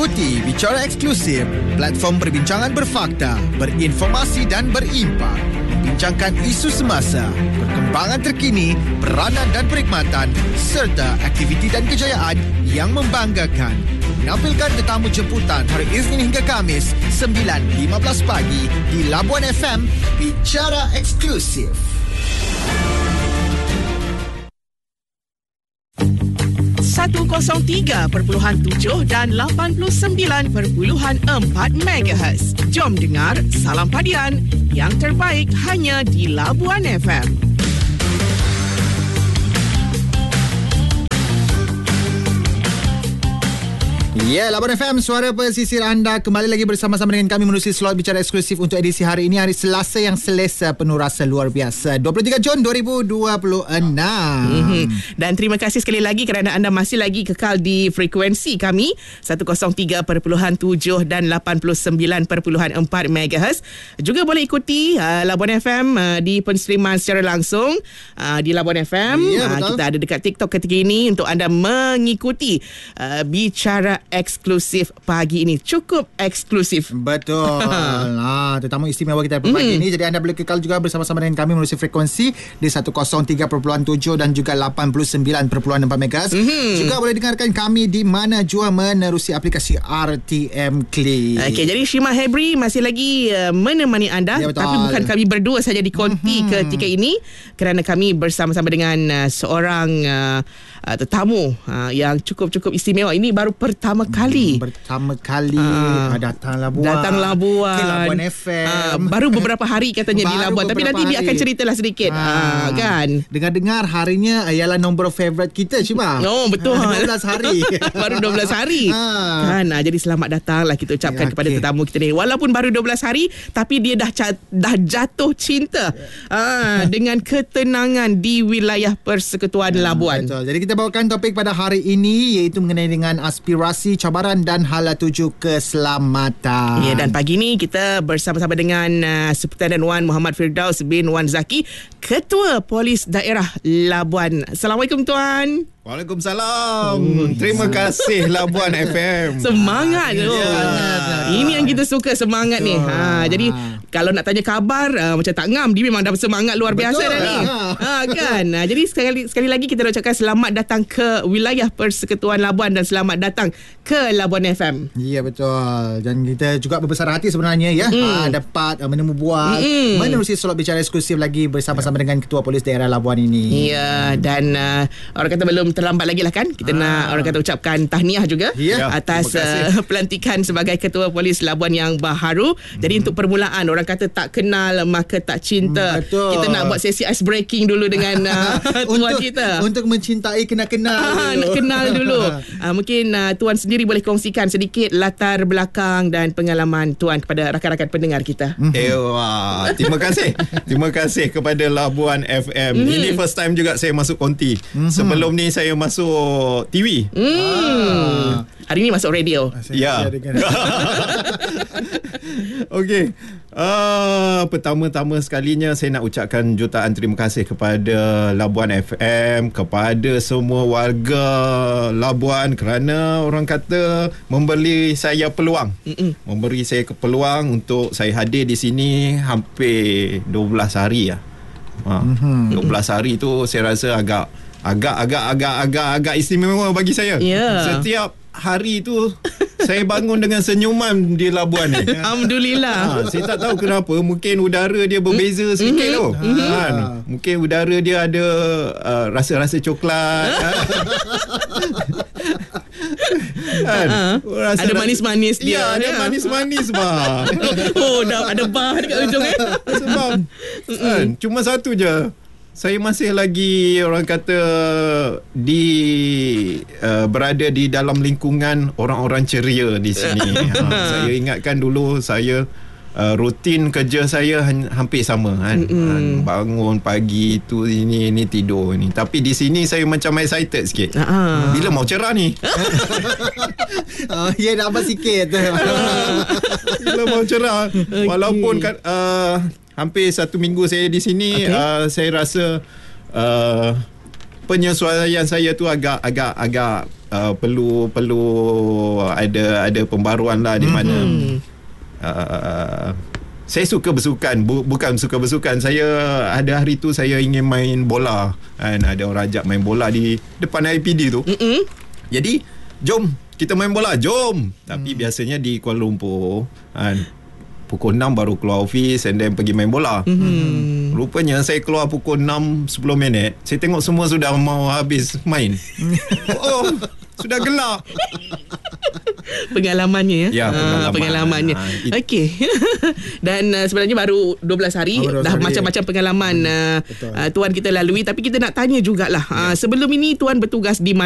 Ikuti Bicara Eksklusif, platform perbincangan berfakta, berinformasi dan berimpak. Membincangkan isu semasa, perkembangan terkini, peranan dan perkhidmatan serta aktiviti dan kejayaan yang membanggakan. Menampilkan tetamu jemputan hari Isnin hingga Khamis 9.15 pagi di Labuan FM. Bicara Eksklusif. 103.7 dan 89.4 MHz. Jom dengar Salam Padian yang terbaik hanya di Labuan FM. Ya, Labuan FM, suara pesisir anda. Kembali lagi bersama-sama dengan kami menerusi slot Bicara Eksklusif untuk edisi hari ini, hari Selasa yang selesa penuh rasa luar biasa, 23 Jun 2026. Dan terima kasih sekali lagi kerana anda masih lagi kekal di frekuensi kami 103.7 dan 89.4 MHz. Juga boleh ikuti Labuan FM di penstreaman secara langsung di Labuan FM. Kita ada dekat TikTok ketika ini untuk anda mengikuti Bicara Eksklusif pagi ini. Cukup eksklusif. Betul. Tetamu istimewa kita pagi ini. Jadi anda boleh kekal juga bersama-sama dengan kami menerusi frekuensi di 103.7 dan juga 89.4 MHz. Juga boleh dengarkan kami di mana jua menerusi aplikasi RTM Click. Okey, jadi Shima Hebri masih lagi menemani anda. Ya, tapi bukan kami berdua saja di konti ketika ini, kerana kami bersama-sama dengan seorang tetamu yang cukup istimewa. Ini baru pertama kali datang Labuan ke Labuan FM. Baru beberapa hari katanya di Labuan, tapi nanti dia akan ceritalah sedikit. Kan dengar-dengar harinya ialah nombor favourite kita, Cima. Betul. 12 hari. Baru 12 hari kan. Jadi selamat datanglah kita ucapkan kepada tetamu kita ni. Walaupun baru 12 hari, tapi dia dah jatuh cinta dengan ketenangan di wilayah Persekutuan Labuan. Betul. Jadi kita bawakan topik pada hari ini, iaitu mengenai dengan aspirasi, cabaran dan hala tuju keselamatan. Ya, dan pagi ni kita bersama-sama dengan Superintendent Wan Muhammad Firdaus bin Wan Zaki, Ketua Polis Daerah Labuan. Assalamualaikum Tuan. Waalaikumsalam. Terima kasih Labuan FM. Semangat. Ini yang kita suka, semangat ni. Jadi kalau nak tanya khabar macam tak ngam, dia memang dah semangat luar biasa dah ni. Kan. Jadi sekali lagi kita nak ucapkan selamat datang ke wilayah Persekutuan Labuan dan selamat datang ke Labuan FM. Ya, betul. Dan kita juga berbesar hati sebenarnya dapat menemu buah menerusi slot Bicara Eksklusif lagi bersama-sama dengan Ketua Polis Daerah Labuan ini. Ya, dan orang kata belum terlambat lagi lah kan. Kita nak orang kata ucapkan tahniah juga atas pelantikan sebagai Ketua Polis Labuan yang baharu. Jadi untuk permulaan, orang kata tak kenal maka tak cinta. Betul. Kita nak buat sesi ice breaking dulu dengan tuan kita. Untuk mencintai kena kenal dulu. Nak kenal dulu. Mungkin tuan sendiri boleh kongsikan sedikit latar belakang dan pengalaman tuan kepada rakan-rakan pendengar kita. Terima kasih. Terima kasih kepada Labuan FM. Ini first time juga saya masuk konti. Sebelum ni saya masuk TV. Hari ni masuk radio. Ya. Okey. Pertama-tama sekalinya saya nak ucapkan jutaan terima kasih kepada Labuan FM, kepada semua warga Labuan kerana orang kata memberi saya peluang. Memberi saya peluang untuk saya hadir di sini hampir 12 hari lah. 12 hari tu saya rasa agak istimewa bagi saya. Setiap hari tu saya bangun dengan senyuman di Labuan ni. Alhamdulillah. Saya tak tahu kenapa, mungkin udara dia berbeza sedikit tu. Mungkin udara dia ada rasa-rasa coklat. Ada manis-manis dia. Ya, ada manis-manis bah. Dah ada bah dekat ujung Sebab cuma satu je, saya masih lagi orang kata berada di dalam lingkungan orang-orang ceria di sini. Saya ingatkan dulu saya rutin kerja saya hampir sama kan. Bangun pagi tu ini tidur ni. Tapi di sini saya macam excited sikit. Bila mau cerah ni? Ya, dapat sikit. Bila mau cerah. Walaupun hampir 1 minggu saya di sini, saya rasa penyesuaian saya tu agak perlu ada pembaruan lah, di mana saya suka bersukan, bukan suka bersukan. Saya ada hari tu saya ingin main bola kan, ada orang ajak main bola di depan IPD tu. Jadi jom kita main bola, jom. Tapi biasanya di Kuala Lumpur kan, pukul 6 baru keluar office and then pergi main bola. Rupanya saya keluar pukul 6 10 minit, saya tengok semua sudah mau habis main. Sudah gelap. Pengalamannya ya. Pengalamannya. Okey. Dan sebenarnya baru 12 hari dah macam-macam pengalaman tuan kita lalui, tapi kita nak tanya jugalah sebelum ini tuan bertugas di mana?